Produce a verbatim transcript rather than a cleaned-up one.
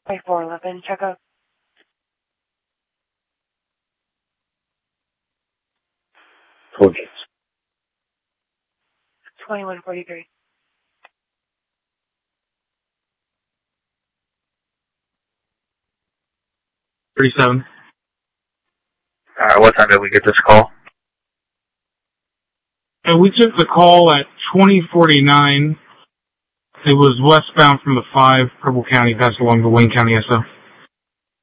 By four eleven, check out. Told you. twenty-one forty-three. thirty-seven. Alright, what time did we get this call? And we took the call at twenty forty-nine. It was westbound from the five, Purple County, passed along the Wayne County S O.